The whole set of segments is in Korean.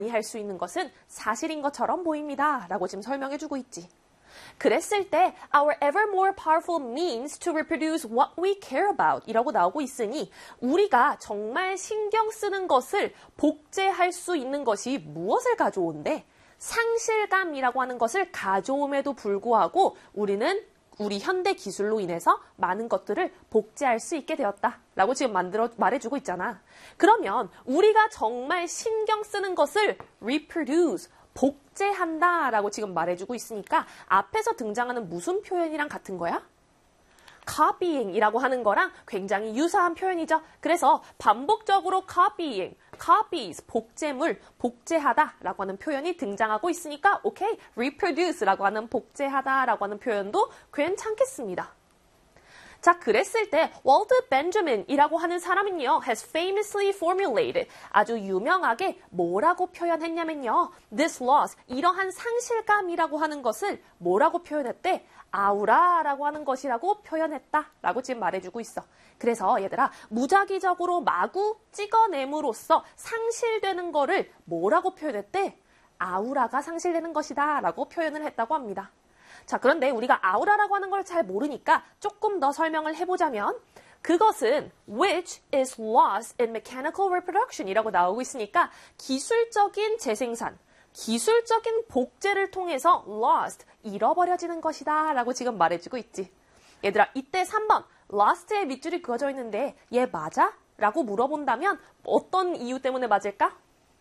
할 수 있는 것은 사실인 것처럼 보입니다. 라고 지금 설명해주고 있지. 그랬을 때 our ever more powerful means to reproduce what we care about 이라고 나오고 있으니 우리가 정말 신경 쓰는 것을 복제할 수 있는 것이 무엇을 가져온대? 상실감이라고 하는 것을 가져옴에도 불구하고 우리는 우리 현대 기술로 인해서 많은 것들을 복제할 수 있게 되었다 라고 지금 말해주고 있잖아. 그러면 우리가 정말 신경 쓰는 것을 reproduce, 복제한다 라고 지금 말해주고 있으니까 앞에서 등장하는 무슨 표현이랑 같은 거야? copying 이라고 하는 거랑 굉장히 유사한 표현이죠. 그래서 반복적으로 copying, copies, 복제물, 복제하다 라고 하는 표현이 등장하고 있으니까 오케이, reproduce 라고 하는 복제하다 라고 하는 표현도 괜찮겠습니다. 자, 그랬을 때 월트 벤저민이라고 하는 사람은요, has famously formulated, 아주 유명하게 뭐라고 표현했냐면요, this loss, 이러한 상실감이라고 하는 것을 뭐라고 표현했대? 아우라라고 하는 것이라고 표현했다라고 지금 말해주고 있어. 그래서 얘들아, 무작위적으로 마구 찍어냄으로써 상실되는 거를 뭐라고 표현했대? 아우라가 상실되는 것이다 라고 표현을 했다고 합니다. 자, 그런데 우리가 아우라라고 하는 걸 잘 모르니까 조금 더 설명을 해보자면 그것은 which is lost in mechanical reproduction 이라고 나오고 있으니까 기술적인 재생산, 기술적인 복제를 통해서 lost, 잃어버려지는 것이다 라고 지금 말해주고 있지. 얘들아, 이때 3번 lost에 밑줄이 그어져 있는데 얘 맞아? 라고 물어본다면 어떤 이유 때문에 맞을까?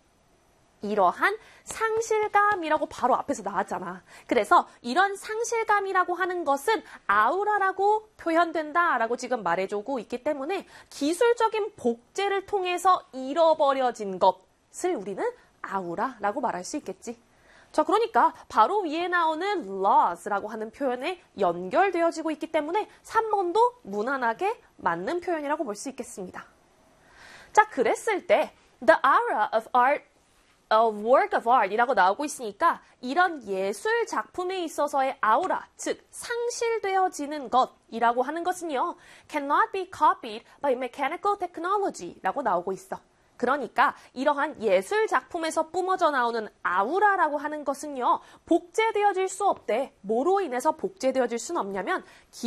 이러한 상실감이라고 바로 앞에서 나왔잖아. 그래서 이런 상실감이라고 하는 것은 아우라라고 표현된다라고 지금 말해주고 있기 때문에 기술적인 복제를 통해서 잃어버려진 것을 우리는 아우라라고 말할 수 있겠지. 자, 그러니까 바로 위에 나오는 loss라고 하는 표현에 연결되어지고 있기 때문에 3번도 무난하게 맞는 표현이라고 볼 수 있겠습니다. 자, 그랬을 때 the aura of art work of art 이라고 나오고 있으니까 이런 예술 작품에 있어서의 아우라, 즉 상실되어지는 것이라고 하는 것은요, cannot be copied by mechanical technology 라고 나오고 있어. 그러니까 이러한 예술 작품에서 뿜어져 나오는 아우라라고 하는 것은요, 복제되어질 수 없대. 뭐로 인해서 복제되어질 수는 없냐면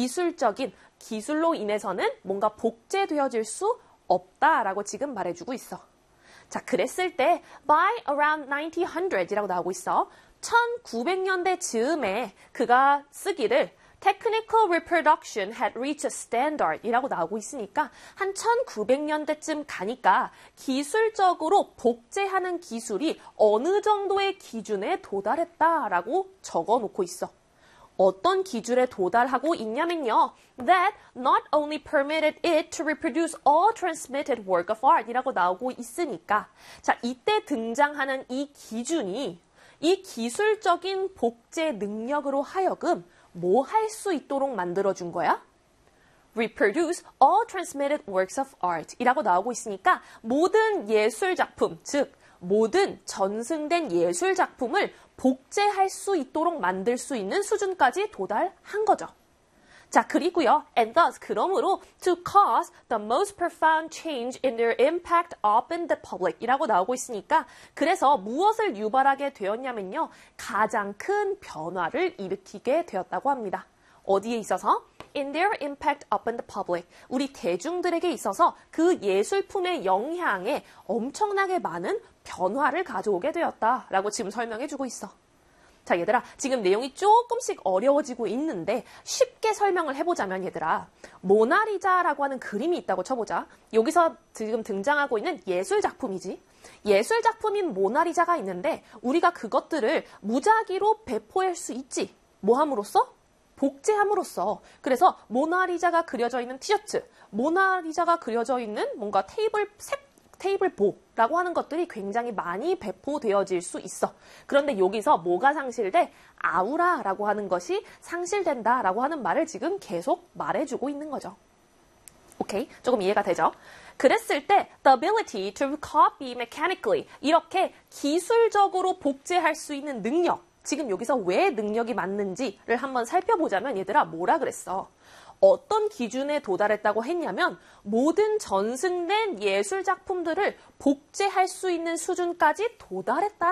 기술로 인해서는 뭔가 복제되어질 수 없다라고 지금 말해주고 있어. 자, 그랬을 때 by around 1900이라고 나오고 있어. 1900년대 즈음에 그가 쓰기를 technical reproduction had reached a standard 이라고 나오고 있으니까 한 1900년대쯤 가니까 기술적으로 복제하는 기술이 어느 정도의 기준에 도달했다라고 적어놓고 있어. 어떤 기준에 도달하고 있냐면요. That not only permitted it to reproduce all transmitted work of art 이라고 나오고 있으니까 자, 이때 등장하는 이 기준이 이 기술적인 복제 능력으로 하여금 뭐 할 수 있도록 만들어준 거야? Reproduce all transmitted works of art 이라고 나오고 있으니까 모든 예술 작품, 즉 모든 전승된 예술 작품을 복제할 수 있도록 만들 수 있는 수준까지 도달한 거죠. 자, 그리고요. And thus, 그러므로 to cause the most profound change in their impact upon the public 이라고 나오고 있으니까 그래서 무엇을 유발하게 되었냐면요. 가장 큰 변화를 일으키게 되었다고 합니다. 어디에 있어서? In their impact upon the public. 우리 대중들에게 있어서 그 예술품의 영향에 엄청나게 많은 변화를 가져오게 되었다라고 지금 설명해주고 있어. 자, 얘들아, 지금 내용이 조금씩 어려워지고 있는데 쉽게 설명을 해보자면 얘들아, 모나리자라고 하는 그림이 있다고 쳐보자. 여기서 지금 등장하고 있는 예술 작품이지. 예술 작품인 모나리자가 있는데 우리가 그것들을 무작위로 배포할 수 있지. 뭐 함으로써? 복제함으로써. 그래서 모나리자가 그려져 있는 티셔츠, 모나리자가 그려져 있는 뭔가 테이블보라고 하는 것들이 굉장히 많이 배포되어질 수 있어. 그런데 여기서 뭐가 상실돼? 아우라라고 하는 것이 상실된다라고 하는 말을 지금 계속 말해주고 있는 거죠. 오케이? 조금 이해가 되죠? 그랬을 때 the ability to copy mechanically 이렇게 기술적으로 복제할 수 있는 능력 지금 여기서 왜 능력이 맞는지를 한번 살펴보자면 얘들아 뭐라 그랬어? 어떤 기준에 도달했다고 했냐면 모든 전승된 예술 작품들을 복제할 수 있는 수준까지 도달했다.